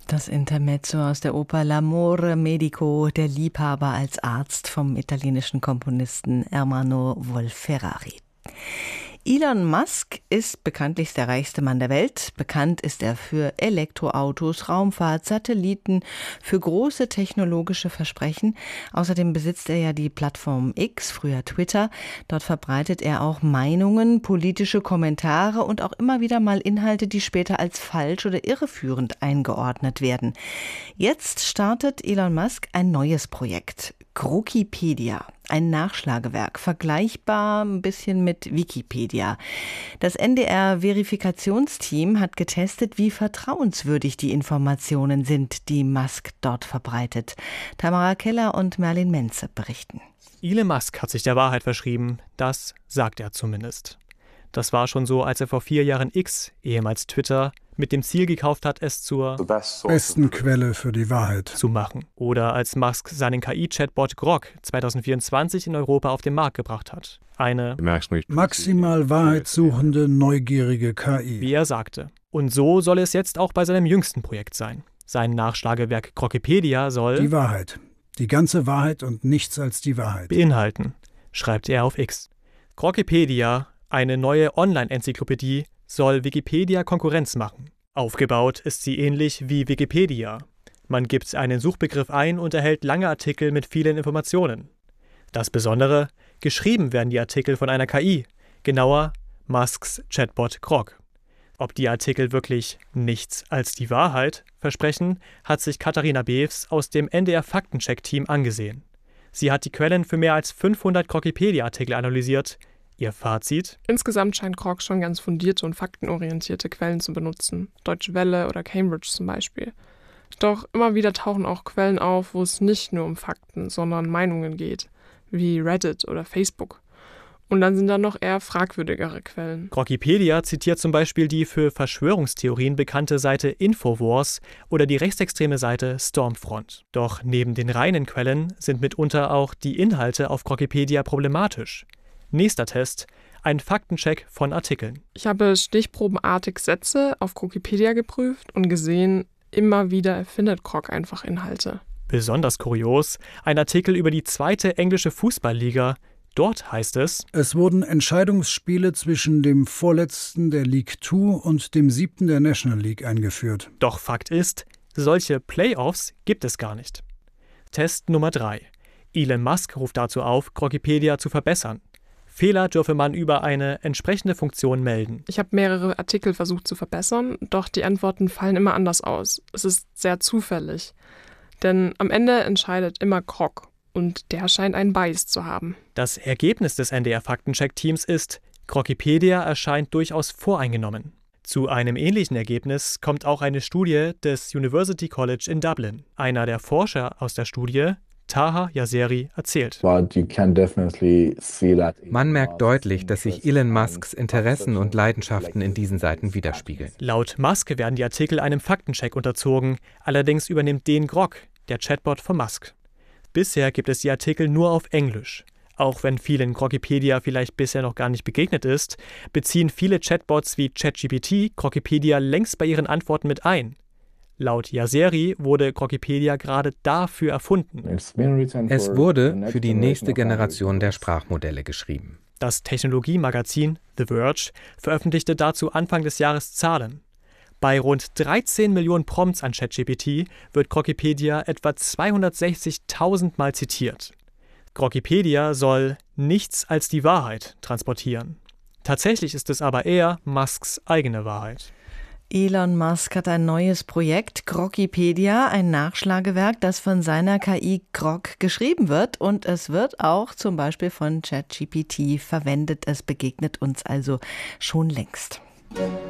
Das Intermezzo aus der Oper L'amore medico, der Liebhaber als Arzt, vom italienischen Komponisten Ermanno Wolf-Ferrari. Elon Musk ist bekanntlich der reichste Mann der Welt. Bekannt ist er für Elektroautos, Raumfahrt, Satelliten, für große technologische Versprechen. Außerdem besitzt er ja die Plattform X, früher Twitter. Dort verbreitet er auch Meinungen, politische Kommentare und auch immer wieder mal Inhalte, die später als falsch oder irreführend eingeordnet werden. Jetzt startet Elon Musk ein neues Projekt. Grokipedia, ein Nachschlagewerk, vergleichbar ein bisschen mit Wikipedia. Das NDR-Verifikationsteam hat getestet, wie vertrauenswürdig die Informationen sind, die Musk dort verbreitet. Tamara Keller und Merlin Menze berichten. Elon Musk hat sich der Wahrheit verschrieben, das sagt er zumindest. Das war schon so, als er vor 4 Jahren X, ehemals Twitter, mit dem Ziel gekauft hat, es zur besten Quelle für die Wahrheit zu machen. Oder als Musk seinen KI-Chatbot Grok 2024 in Europa auf den Markt gebracht hat. Eine maximal wahrheitssuchende, neugierige KI. Wie er sagte. Und so soll es jetzt auch bei seinem jüngsten Projekt sein. Sein Nachschlagewerk Grokipedia soll die Wahrheit, die ganze Wahrheit und nichts als die Wahrheit beinhalten, schreibt er auf X. Grokipedia, eine neue Online-Enzyklopädie, soll Wikipedia Konkurrenz machen. Aufgebaut ist sie ähnlich wie Wikipedia. Man gibt einen Suchbegriff ein und erhält lange Artikel mit vielen Informationen. Das Besondere, geschrieben werden die Artikel von einer KI, genauer Musks Chatbot Grok. Ob die Artikel wirklich nichts als die Wahrheit versprechen, hat sich Katharina Bews aus dem NDR-Faktencheck-Team angesehen. Sie hat die Quellen für mehr als 500 Grokipedia-Artikel analysiert. Ihr Fazit? Insgesamt scheint Grok schon ganz fundierte und faktenorientierte Quellen zu benutzen. Deutsche Welle oder Cambridge zum Beispiel. Doch immer wieder tauchen auch Quellen auf, wo es nicht nur um Fakten, sondern Meinungen geht, wie Reddit oder Facebook. Und dann sind da noch eher fragwürdigere Quellen. Grokipedia zitiert zum Beispiel die für Verschwörungstheorien bekannte Seite Infowars oder die rechtsextreme Seite Stormfront. Doch neben den reinen Quellen sind mitunter auch die Inhalte auf Grokipedia problematisch. Nächster Test, ein Faktencheck von Artikeln. Ich habe stichprobenartig Sätze auf Grokipedia geprüft und gesehen, immer wieder erfindet Grok einfach Inhalte. Besonders kurios, ein Artikel über die 2. englische Fußballliga. Dort heißt es: Es wurden Entscheidungsspiele zwischen dem vorletzten der League 2 und dem 7. der National League eingeführt. Doch Fakt ist, solche Playoffs gibt es gar nicht. Test Nummer 3. Elon Musk ruft dazu auf, Grokipedia zu verbessern. Fehler dürfe man über eine entsprechende Funktion melden. Ich habe mehrere Artikel versucht zu verbessern, doch die Antworten fallen immer anders aus. Es ist sehr zufällig. Denn am Ende entscheidet immer Grok und der scheint einen Bias zu haben. Das Ergebnis des NDR-Faktencheck-Teams ist, Grokipedia erscheint durchaus voreingenommen. Zu einem ähnlichen Ergebnis kommt auch eine Studie des University College in Dublin. Einer der Forscher aus der Studie, Taha Yasseri, erzählt. Man merkt deutlich, dass sich Elon Musks Interessen und Leidenschaften in diesen Seiten widerspiegeln. Laut Musk werden die Artikel einem Faktencheck unterzogen, allerdings übernimmt den Grok, der Chatbot von Musk. Bisher gibt es die Artikel nur auf Englisch. Auch wenn vielen Grokipedia vielleicht bisher noch gar nicht begegnet ist, beziehen viele Chatbots wie ChatGPT Grokipedia längst bei ihren Antworten mit ein. Laut Yasseri wurde Grokipedia gerade dafür erfunden. Es wurde für die nächste Generation der Sprachmodelle geschrieben. Das Technologiemagazin The Verge veröffentlichte dazu Anfang des Jahres Zahlen. Bei rund 13 Millionen Prompts an ChatGPT wird Grokipedia etwa 260.000 Mal zitiert. Grokipedia soll nichts als die Wahrheit transportieren. Tatsächlich ist es aber eher Musks eigene Wahrheit. Elon Musk hat ein neues Projekt, Grokipedia, ein Nachschlagewerk, das von seiner KI Grok geschrieben wird. Und es wird auch zum Beispiel von ChatGPT verwendet. Es begegnet uns also schon längst.